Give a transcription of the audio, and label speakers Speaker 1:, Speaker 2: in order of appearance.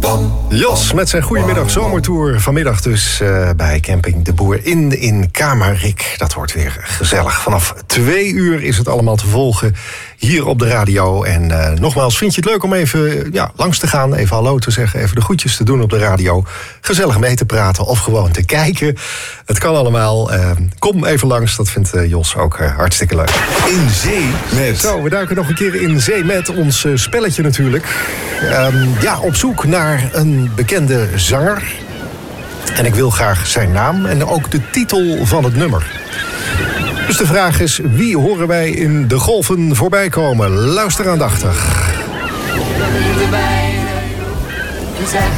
Speaker 1: Jos met zijn Goedemiddag Zomertour. Vanmiddag dus bij Camping De Boer in Kamerik. Dat wordt weer gezellig. Vanaf 2 uur is het allemaal te volgen hier op de radio. En nogmaals, vind je het leuk om even langs te gaan, even hallo te zeggen, even de groetjes te doen op de radio, gezellig mee te praten of gewoon te kijken. Het kan allemaal. Kom even langs, dat vindt Jos ook hartstikke leuk.
Speaker 2: In zee met...
Speaker 1: Zo, we duiken nog een keer in zee met ons spelletje natuurlijk. Op zoek naar een bekende zanger. En ik wil graag zijn naam en ook de titel van het nummer. Dus de vraag is, wie horen wij in de golven voorbij komen? Luister aandachtig.
Speaker 3: We zeggen